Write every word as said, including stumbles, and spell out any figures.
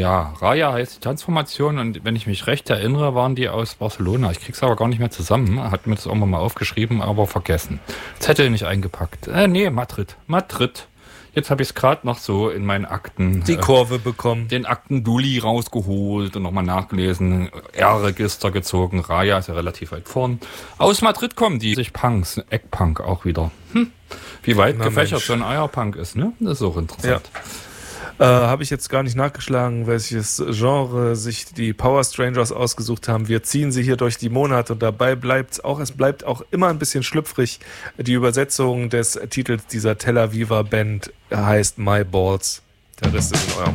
Ja, Raya heißt die Transformation und wenn ich mich recht erinnere, waren die aus Barcelona. Ich krieg's aber gar nicht mehr zusammen. Hat mir das irgendwann mal aufgeschrieben, aber vergessen. Zettel nicht eingepackt. Äh, nee, Madrid. Madrid. Jetzt habe ich es gerade noch so in meinen Akten. Die Kurve bekommen. Den Akten-Dulli rausgeholt und nochmal nachgelesen. R-Register gezogen. Raya ist ja relativ weit vorn. Aus Madrid kommen die. Sich Punks. Eckpunk auch wieder. Hm. Wie weit Na, gefächert Mensch. so ein Eierpunk ist, ne? Das ist auch interessant. Äh, habe ich jetzt gar nicht nachgeschlagen, welches Genre sich die Power Strangers ausgesucht haben. Wir ziehen sie hier durch die Monate und dabei bleibt auch, es bleibt auch immer ein bisschen schlüpfrig. Die Übersetzung des Titels dieser Tel Aviver Band heißt My Balls. Der Rest ist in eurem